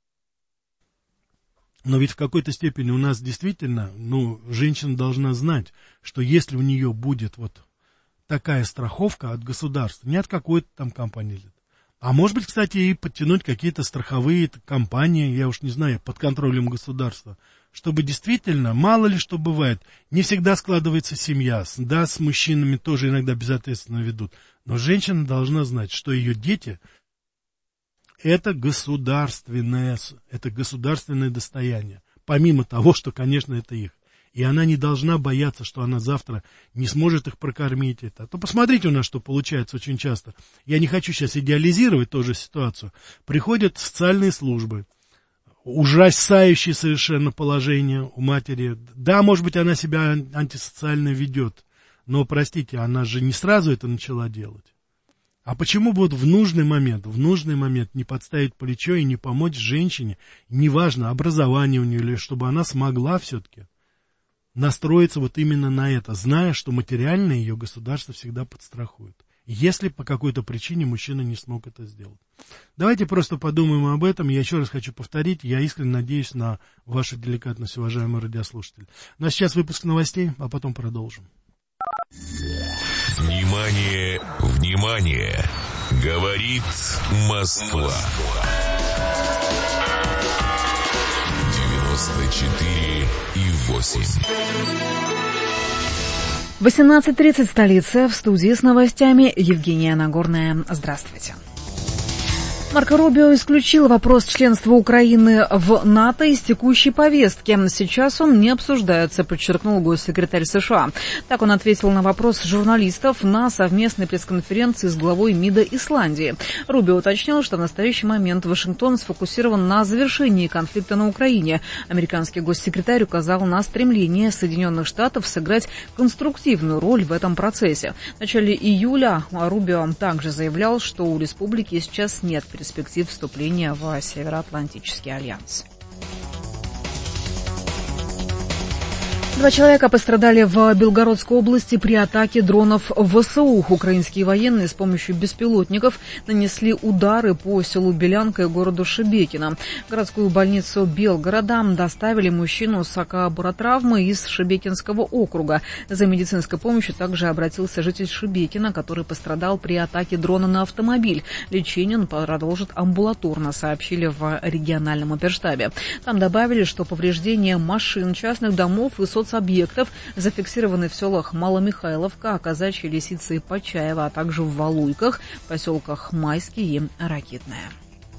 Но ведь в какой-то степени у нас действительно, ну, женщина должна знать, что если у нее будет вот такая страховка от государства, не от какой-то там компании, а может быть, кстати, и подтянуть какие-то страховые компании, я уж не знаю, под контролем государства, чтобы действительно, мало ли что бывает, не всегда складывается семья, да, с мужчинами тоже иногда безответственно ведут, но женщина должна знать, что ее дети это государственное, это государственное достояние, помимо того, что, конечно, это их. И она не должна бояться, что она завтра не сможет их прокормить. Это. А то посмотрите у нас, что получается очень часто. Я не хочу сейчас идеализировать тоже ситуацию. Приходят социальные службы, ужасающее совершенно положение у матери. Да, может быть, она себя антисоциально ведет, но, простите, она же не сразу это начала делать. А почему бы вот в нужный момент, в нужный момент не подставить плечо и не помочь женщине, неважно, образование у нее, или чтобы она смогла все-таки настроиться вот именно на это, зная, что материально ее государство всегда подстрахует, если по какой-то причине мужчина не смог это сделать. Давайте просто подумаем об этом. Я еще раз хочу повторить, я искренне надеюсь на вашу деликатность, уважаемые радиослушатели. Ну а сейчас выпуск новостей, а потом продолжим. Внимание, внимание! Говорит Москва. девяносто четыре и восемь. восемнадцать тридцать, столица, в студии с новостями Евгения Нагорная. Здравствуйте. Марко Рубио исключил вопрос членства Украины в НАТО из текущей повестки. Сейчас он не обсуждается, подчеркнул госсекретарь США. Так он ответил на вопрос журналистов на совместной пресс-конференции с главой МИДа Исландии. Рубио уточнил, что в настоящий момент Вашингтон сфокусирован на завершении конфликта на Украине. Американский госсекретарь указал на стремление Соединенных Штатов сыграть конструктивную роль в этом процессе. В начале июля Рубио также заявлял, что у республики сейчас нет перспектив вступления в Североатлантический альянс. Два человека пострадали в Белгородской области при атаке дронов ВСУ. Украинские военные с помощью беспилотников нанесли удары по селу Белянка и городу Шебекино. В городскую больницу Белгорода доставили мужчину с акобаротравмой из Шебекинского округа. За медицинской помощью также обратился житель Шебекина, который пострадал при атаке дрона на автомобиль. Лечение он продолжит амбулаторно, сообщили в региональном оперштабе. Там добавили, что повреждения машин, частных домов и соцобъектов объектов зафиксированы в селах Маломихайловка, Казачья, Лисица и Почаево, а также в Валуйках, поселках Майский и Ракитное.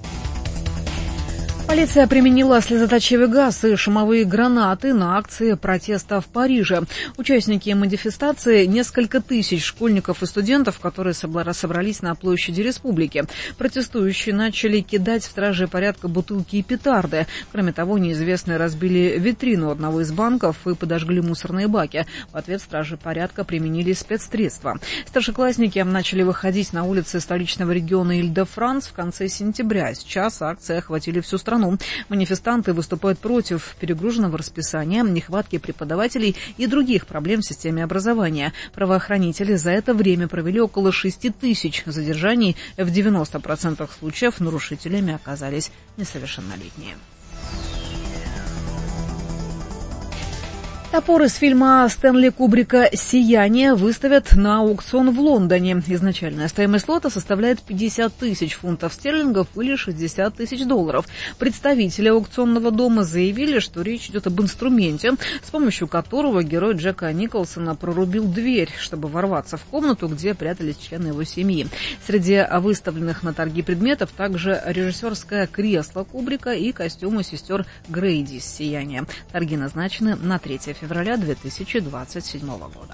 Полиция применила слезоточивый газ и шумовые гранаты на акции протеста в Париже. Участники манифестации, несколько тысяч школьников и студентов, которые собрались на площади Республики. Протестующие начали кидать в стражей порядка бутылки и петарды. Кроме того, неизвестные разбили витрину одного из банков и подожгли мусорные баки. В ответ стражи порядка применили спецсредства. Старшеклассники начали выходить на улицы столичного региона Иль-де-Франс в конце сентября. Сейчас акции охватили всю страну. Манифестанты выступают против перегруженного расписания, нехватки преподавателей и других проблем в системе образования. Правоохранители за это время провели около шести тысяч задержаний. В девяноста процентах случаев нарушителями оказались несовершеннолетние. Топор из фильма Стэнли Кубрика «Сияние» выставят на аукцион в Лондоне. Изначальная стоимость лота составляет пятьдесят тысяч фунтов стерлингов или шестьдесят тысяч долларов. Представители аукционного дома заявили, что речь идет об инструменте, с помощью которого герой Джека Николсона прорубил дверь, чтобы ворваться в комнату, где прятались члены его семьи. Среди выставленных на торги предметов также режиссерское кресло Кубрика и костюмы сестер Грейди из «Сияния». Торги назначены на третье февраля две тысячи двадцать седьмого года.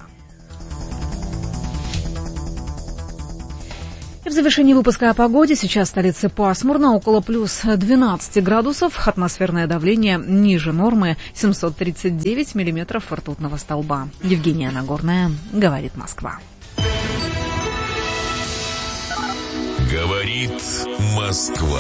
И в завершении выпуска о погоде. Сейчас в столице пасмурно, около плюс двенадцать градусов. Атмосферное давление ниже нормы, семьсот тридцать девять миллиметров ртутного столба. Евгения Нагорная, говорит Москва. Говорит Москва.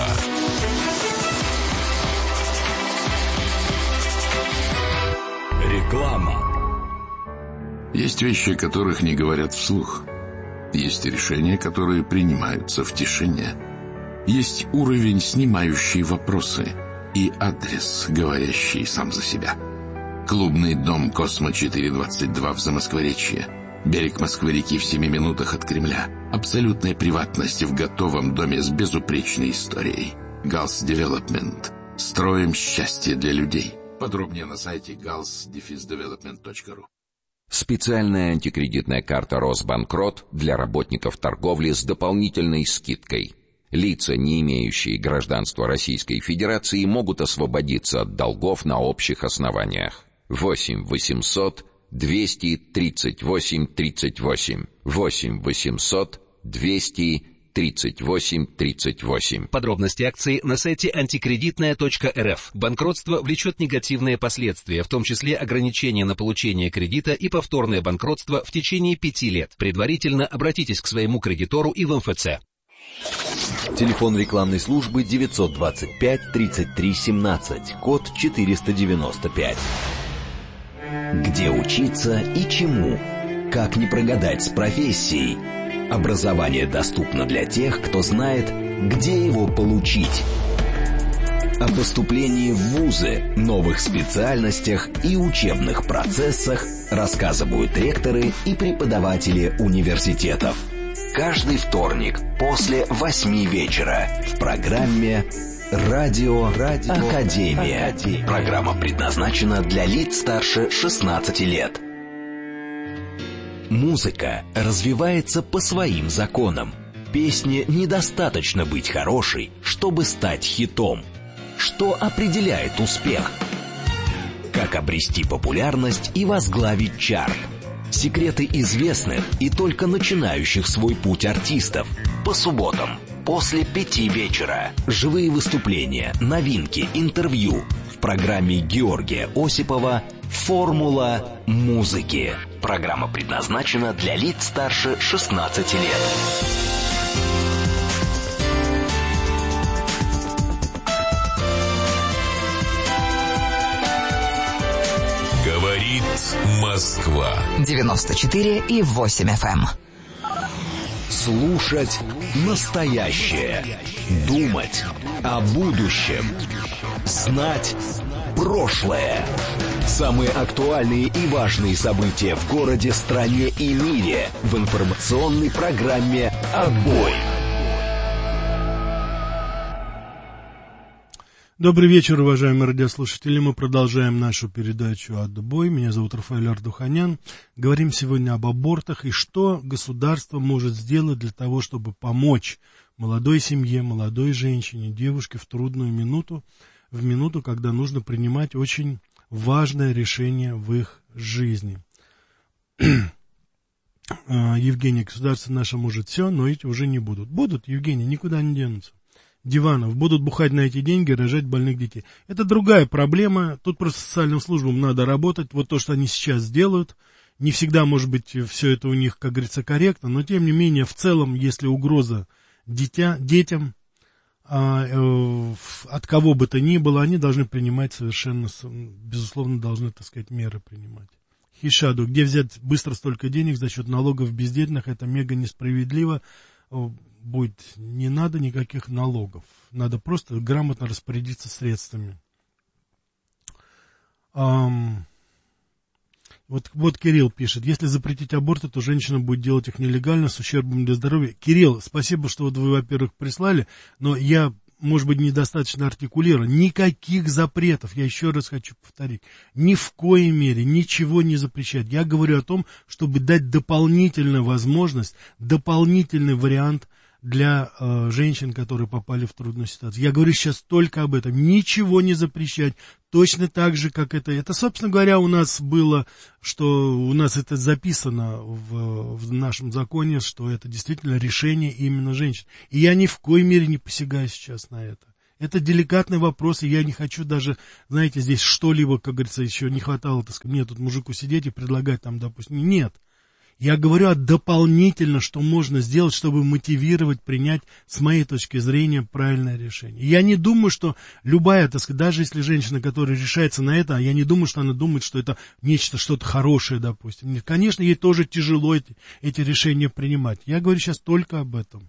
Реклама. Есть вещи, о которых не говорят вслух. Есть решения, которые принимаются в тишине. Есть уровень, снимающий вопросы, и адрес, говорящий сам за себя. Клубный дом «Космо четыре двадцать два» в Замоскворечье. Берег Москвы-реки в семи минутах от Кремля. Абсолютная приватность в готовом доме с безупречной историей. Галс Девелопмент. Строим счастье для людей. Подробнее на сайте галс девелопмент точка ру. Специальная антикредитная карта «Росбанкрот» для работников торговли с дополнительной скидкой. Лица, не имеющие гражданства Российской Федерации, могут освободиться от долгов на общих основаниях. восемь восемьсот двести тридцать восемь тридцать восемь. восемь восемьсот двести тридцать восемь тридцать восемь. Подробности акции на сайте антикредитная точка эр эф. Банкротство влечет негативные последствия, в том числе ограничение на получение кредита и повторное банкротство в течение пяти лет. Предварительно обратитесь к своему кредитору и в эм эф цэ. Телефон рекламной службы девятьсот двадцать пять тридцать три семнадцать, код четыреста девяносто пять. Где учиться и чему? Как не прогадать с профессией? Образование доступно для тех, кто знает, где его получить. О поступлении в вузы, новых специальностях и учебных процессах рассказывают ректоры и преподаватели университетов. Каждый вторник после восьми вечера в программе «Радио, Радио Академия». Академия. Программа предназначена для лиц старше шестнадцати лет. Музыка развивается по своим законам. Песне недостаточно быть хорошей, чтобы стать хитом. Что определяет успех? Как обрести популярность и возглавить чарт? Секреты известных и только начинающих свой путь артистов. По субботам после пяти вечера. Живые выступления, новинки, интервью. В программе Георгия Осипова «Формула музыки». Программа предназначена для лиц старше шестнадцати лет. Говорит Москва. девяносто четыре и восемь эф эм. Слушать настоящее. Думать о будущем. Знать прошлое. Самые актуальные и важные события в городе, стране и мире в информационной программе «Отбой». Добрый вечер, уважаемые радиослушатели. Мы продолжаем нашу передачу «Отбой». Меня зовут Рафаэль Ардуханян. Говорим сегодня об абортах и что государство может сделать для того, чтобы помочь молодой семье, молодой женщине, девушке в трудную минуту, в минуту, когда нужно принимать очень важное решение в их жизни. Евгений, государство наше может все, но эти уже не будут. Будут, Евгений, никуда не денутся. Диванов, будут бухать на эти деньги, рожать больных детей. Это другая проблема, тут просто социальным службам надо работать. Вот то, что они сейчас делают, не всегда, может быть, все это у них, как говорится, корректно, но тем не менее, в целом, если угроза дитя, детям, от кого бы то ни было, они должны принимать совершенно, безусловно, должны, так сказать, меры принимать. Хишаду, где взять быстро столько денег за счет налогов бездетных, это мега несправедливо. Будет, не надо никаких налогов, надо просто грамотно распорядиться средствами. Вот, вот Кирилл пишет, если запретить аборты, то женщина будет делать их нелегально, с ущербом для здоровья. Кирилл, спасибо, что вот вы, во-первых, прислали, но я, может быть, недостаточно артикулирован. Никаких запретов, я еще раз хочу повторить, ни в коей мере ничего не запрещать. Я говорю о том, чтобы дать дополнительную возможность, дополнительный вариант для э, женщин, которые попали в трудную ситуацию. Я говорю сейчас только об этом. Ничего не запрещать. Точно так же, как это... Это, собственно говоря, у нас было, что у нас это записано в, в нашем законе, что это действительно решение именно женщин. И я ни в коей мере не посягаю сейчас на это. Это деликатный вопрос, и я не хочу даже, знаете, здесь что-либо, как говорится, еще не хватало, так сказать, мне тут мужику сидеть и предлагать там, допустим, нет. Я говорю о дополнительно, что можно сделать, чтобы мотивировать, принять, с моей точки зрения, правильное решение. Я не думаю, что любая, так сказать, даже если женщина, которая решается на это, я не думаю, что она думает, что это нечто, что-то хорошее, допустим. Нет, конечно, ей тоже тяжело эти, эти решения принимать. Я говорю сейчас только об этом.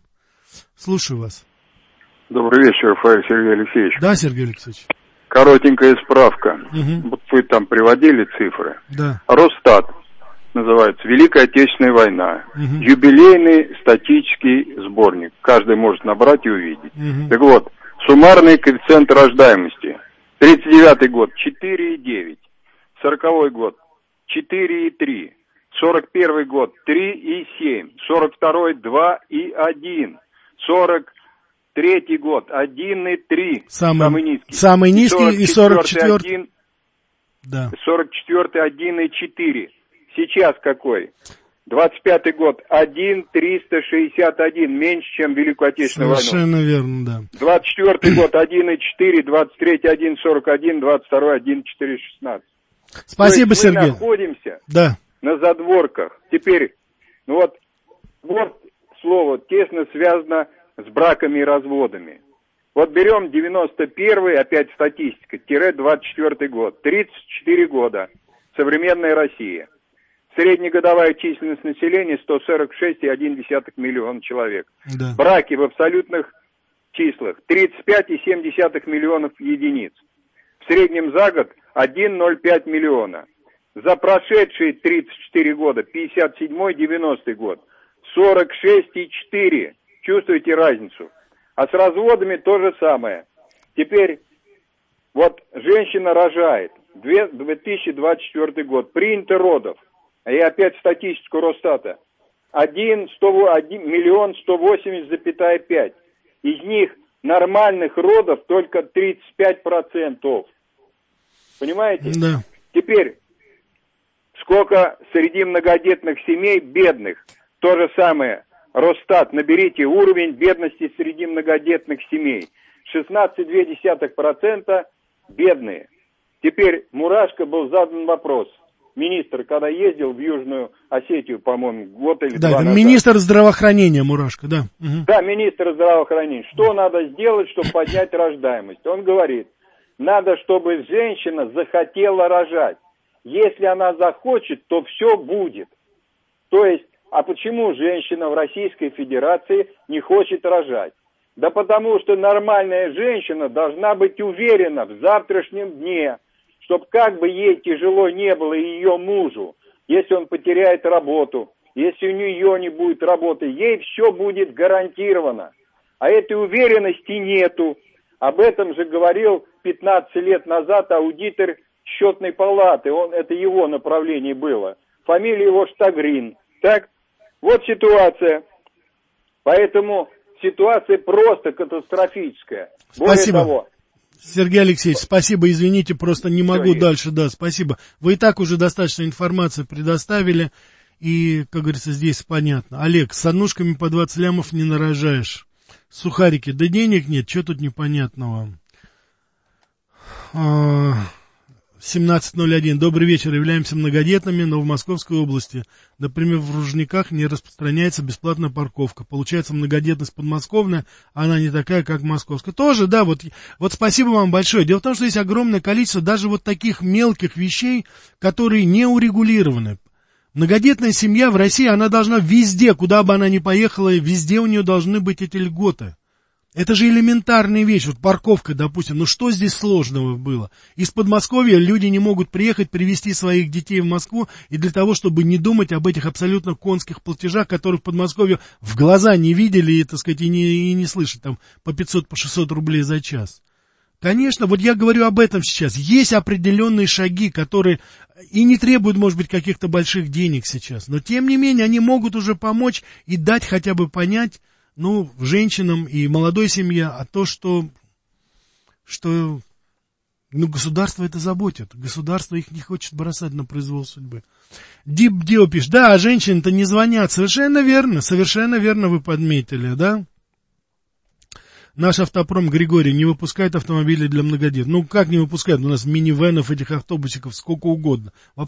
Слушаю вас. Добрый вечер, Рафаэль Сергей Алексеевич. Да, Сергей Алексеевич. Коротенькая справка. Угу. Вот вы там приводили цифры. Да. Росстат. Называется «Великая Отечественная война». Угу. Юбилейный статический сборник. Каждый может набрать и увидеть. Угу. Так вот, суммарный коэффициент рождаемости. тридцать девятый год четыре и девять. сороковой год четыре и три. сорок первый год три и семь. сорок второй два и один. сорок третий год один и три. Самый, самый низкий. Самый низкий и сорок четвёртый. один, да. сорок четвёртый один и четыре. Сейчас какой? двадцать пятый год один триста шестьдесят один, меньше, чем Великую Отечественную войну. Совершенно верно, да. двадцать четвёртый год один и четыре, двадцать третий один сорок один, двадцать второй один четыре шестнадцать. Спасибо, То есть Сергей. Мы находимся да. на задворках. Теперь, ну вот, вот слово тесно связано с браками и разводами. Вот берем девяносто первый, опять статистика, тире двадцать четвёртый год, тридцать четыре года, современная Россия. Среднегодовая численность населения сто сорок шесть и одна десятая миллиона человек. Да. Браки в абсолютных числах тридцать пять и семь десятых миллионов единиц. В среднем за год один целых ноль пять миллиона. За прошедшие тридцать четыре года, пятьдесят седьмой девяностый год, сорок шесть и четыре. Чувствуете разницу? А с разводами то же самое. Теперь вот женщина рожает. две тысячи двадцать четвёртый год. Принято родов. И опять статистику Росстата. один миллион сто восемьдесят целых пять. Из них нормальных родов только тридцать пять процентов. Понимаете? Да. Теперь, сколько среди многодетных семей бедных? То же самое. Росстат, наберите уровень бедности среди многодетных семей. шестнадцать целых две десятых процента бедные. Теперь Мурашко был задан вопрос. Министр, когда ездил в Южную Осетию, по-моему, год или да, два назад. Министр здравоохранения Мурашко, да. Угу. Да, министр здравоохранения. Что надо сделать, чтобы поднять рождаемость? Он говорит, надо, чтобы женщина захотела рожать. Если она захочет, то все будет. То есть, а почему женщина в Российской Федерации не хочет рожать? Да потому что нормальная женщина должна быть уверена в завтрашнем дне, чтобы как бы ей тяжело не было и ее мужу, если он потеряет работу, если у нее не будет работы, ей все будет гарантировано. А этой уверенности нету. Об этом же говорил пятнадцать лет назад аудитор счетной палаты, он, это его направление было. Фамилия его Штагрин. Так, вот ситуация. Поэтому ситуация просто катастрофическая. Более Спасибо. того, Сергей Алексеевич, спасибо, извините, просто не могу Все дальше, да, спасибо. Вы и так уже достаточно информации предоставили, и, как говорится, здесь понятно. Олег, с однушками по двадцать лямов не нарожаешь. Сухарики, да денег нет, что тут непонятного? семнадцать ноль один. Добрый вечер. Являемся многодетными, но в Московской области, например, в Ружниках не распространяется бесплатная парковка. Получается, многодетность подмосковная, она не такая, как московская. Тоже, да, вот, вот спасибо вам большое. Дело в том, что есть огромное количество даже вот таких мелких вещей, которые не урегулированы. Многодетная семья в России, она должна везде, куда бы она ни поехала, везде у нее должны быть эти льготы. Это же элементарная вещь, вот парковка, допустим, ну что здесь сложного было? Из Подмосковья люди не могут приехать, привезти своих детей в Москву, и для того, чтобы не думать об этих абсолютно конских платежах, которых в Подмосковье в глаза не видели, и, так сказать, и не, и не слышать, там, по пятьсот, по шестьсот рублей за час. Конечно, вот я говорю об этом сейчас. Есть определенные шаги, которые и не требуют, может быть, каких-то больших денег сейчас, но, тем не менее, они могут уже помочь и дать хотя бы понять, ну, женщинам и молодой семье, а то, что, что, ну, государство это заботит. Государство их не хочет бросать на произвол судьбы. Дип Дио пишет, да, женщины-то не звонят. Совершенно верно, совершенно верно вы подметили, да? Наш автопром Григорий не выпускает автомобили для многодетных. Ну, как не выпускает? У нас минивенов, этих автобусиков сколько угодно.